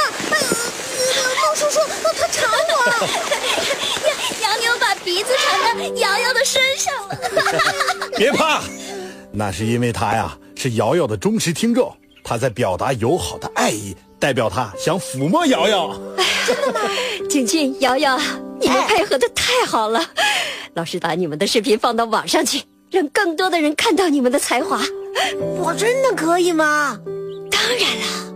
孟叔叔，他缠我。 洋牛把鼻子缠到瑶瑶的身上了。 别怕，那是因为他呀是瑶瑶的忠实听众，他在表达友好的爱意，代表他想抚摸瑶瑶。 真的吗？静静、瑶瑶，你们配合的太好了。老师把你们的视频放到网上去，让更多的人看到你们的才华。 我真的可以吗？ 当然了。